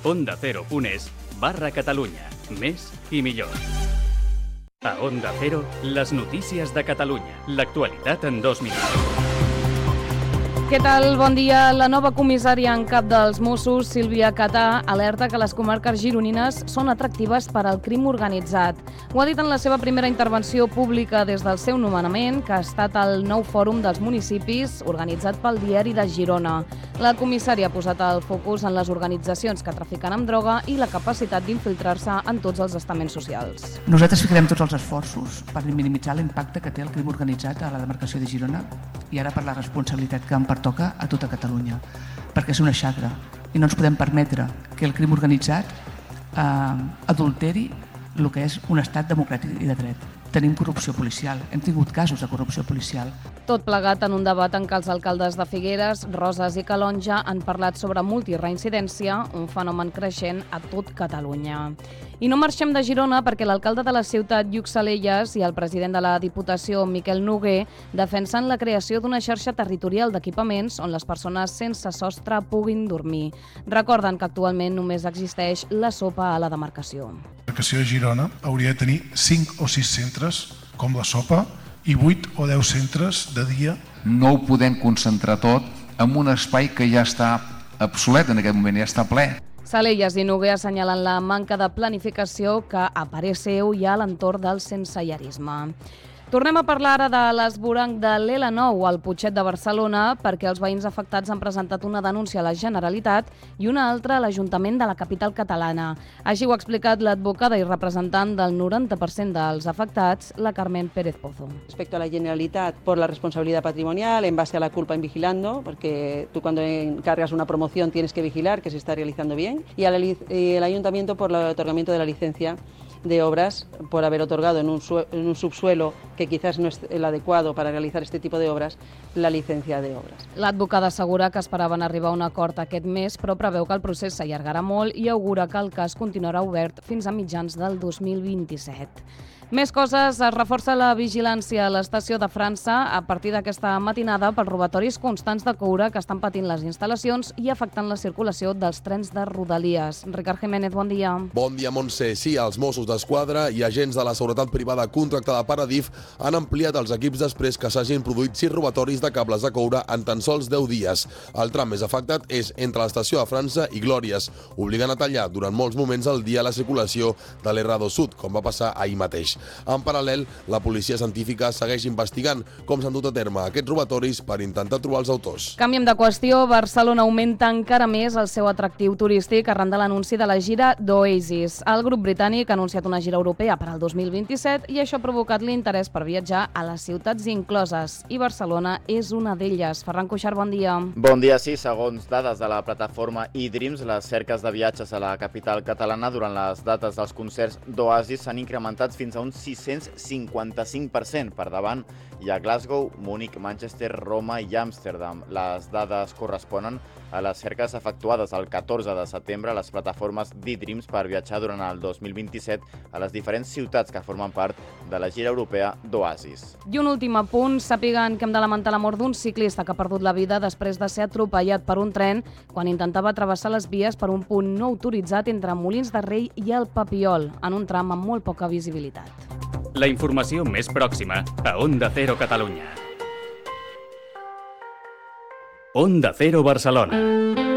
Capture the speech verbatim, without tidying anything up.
ondacero.es barra Catalunya. Més i millor. A Onda Cero, les notícies de Catalunya. L'actualitat en dos minuts. Què tal? Bon dia. La nova comissària en cap dels Mossos, Sílvia Catà, alerta que les comarques gironines són atractives per al crim organitzat. Ho ha dit en la seva primera intervenció pública des del seu nomenament, que ha estat el nou fòrum dels municipis organitzat pel Diari de Girona. La comissària ha posat el focus en les organitzacions que trafiquen amb droga i la capacitat d'infiltrar-se en tots els estaments socials. Nosaltres ficarem tots els esforços per minimitzar l'impacte que té el crim organitzat a la demarcació de Girona i ara per la responsabilitat que em pertoca a tota Catalunya, perquè és una xacra i no ens podem permetre que el crim organitzat eh, adulteri el que és un estat democràtic i de dret. Tenim corrupció policial, hem tingut casos de corrupció policial. Tot plegat en un debat en què els alcaldes de Figueres, Roses i Calonja han parlat sobre multireincidència, un fenomen creixent a tot Catalunya. I no marxem de Girona perquè l'alcalde de la ciutat, Lluc Salellas, i el president de la Diputació, Miquel Noguer, defensen la creació d'una xarxa territorial d'equipaments on les persones sense sostre puguin dormir. Recorden que actualment només existeix la Sopa a la demarcació. La demarcació de Girona hauria de tenir cinc o sis centres com la Sopa i vuit o deu centres de dia. No ho podem concentrar tot en un espai que ja està obsolet en aquest moment, ja està ple. Salellas i Noguer assenyalen la manca de planificació que, a parer seu, hi ha a l'entorn del sensellarisme. Tornem a parlar ara de l'esvoranc de l'L nou al Putxet de Barcelona perquè els veïns afectats han presentat una denúncia a la Generalitat i una altra a l'Ajuntament de la capital catalana. Així ho ha explicat l'advocada i representant del noranta per cent dels afectats, la Carmen Pérez Pozo. Respecto a la Generalitat, por la responsabilidad patrimonial, en base a la culpa en vigilando, porque tú cuando encargas una promoción tienes que vigilar que se está realizando bien, y al el Ayuntamiento por el otorgamiento de la licencia de obras por haber otorgado en un, en un subsuelo que quizás no es el adecuado para realizar este tipo de obras, la licencia de obras. L'advocada assegura que esperaven arribar a un acord aquest mes, però preveu que el procés s'allargarà molt i augura que el cas continuarà obert fins a mitjans del dos mil vint-i-set. Més coses, es reforça la vigilància a l'estació de França a partir d'aquesta matinada pels robatoris constants de coure que estan patint les instal·lacions i afectant la circulació dels trens de Rodalies. Ricard Jiménez, bon dia. Bon dia, Montse. Sí, els Mossos d'Esquadra i agents de la seguretat privada contractada per Adif han ampliat els equips després que s'hagin produït sis robatoris de cables de coure en tan sols deu dies. El tram més afectat és entre l'estació de França i Glòries, obligant a tallar durant molts moments al dia la circulació de l'R dos Sud, com va passar ahir mateix. En paral·lel, la policia científica segueix investigant com s'han dut a terme aquests robatoris per intentar trobar els autors. Canviem de qüestió. Barcelona augmenta encara més el seu atractiu turístic arran de l'anunci de la gira d'Oasis. El grup britànic ha anunciat una gira europea per al dos mil vint-i-set i això ha provocat l'interès per viatjar a les ciutats incloses. I Barcelona és una d'elles. Ferran Cuixart, bon dia. Bon dia, sí. Segons dades de la plataforma eDreams, les cerques de viatges a la capital catalana durant les dates dels concerts d'Oasis s'han incrementat fins a un sis-cents cinquanta-cinc per cent. Per davant hi ha Glasgow, Múnich, Manchester, Roma i Amsterdam. Les dades corresponen a les cerques efectuades el catorze de setembre a les plataformes d'eDreams per viatjar durant el dos mil vint-i-set a les diferents ciutats que formen part de la gira europea d'Oasis. I un últim apunt, sàpiguen que hem de lamentar la mort d'un ciclista que ha perdut la vida després de ser atropellat per un tren quan intentava travessar les vies per un punt no autoritzat entre Molins de Rei i el Papiol, en un tram amb molt poca visibilitat. La informació més pròxima a Onda Cero Catalunya. Onda Cero Barcelona.